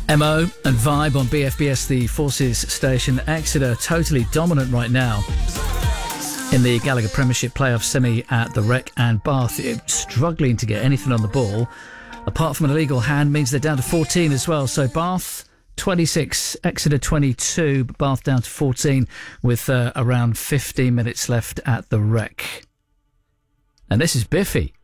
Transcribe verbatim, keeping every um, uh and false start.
M O and Vibe on B F B S, the Forces station. Exeter totally dominant right now in the Gallagher Premiership playoff semi at the Rec, and Bath struggling to get anything on the ball. Apart from an illegal hand means they're down to fourteen as well. So Bath twenty-six, Exeter twenty-two, but Bath down to fourteen with uh, around fifteen minutes left at the Rec. And this is Biffy.